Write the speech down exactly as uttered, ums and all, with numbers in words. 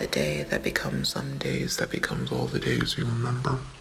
day that becomes some days that becomes all the days you remember.